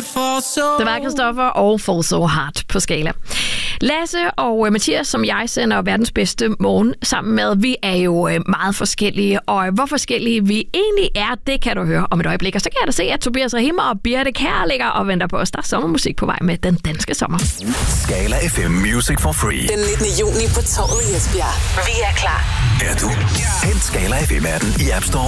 Det var Christoffer og Fall So Hard på Skala. Lasse og Mathias, som jeg sender verdens bedste morgen sammen med, vi er jo meget forskellige, og hvor forskellige vi egentlig er, det kan du høre om et øjeblik. Og så kan jeg da se, at Tobias Rahimmer og Birte Kjær ligger og venter på os. Der er sommermusik på vej med den danske sommer. Skala FM Music for Free. Den 19. juni på Torvet i Esbjerg. Vi er klar. Er du? Hent Skala FM-appen i App Store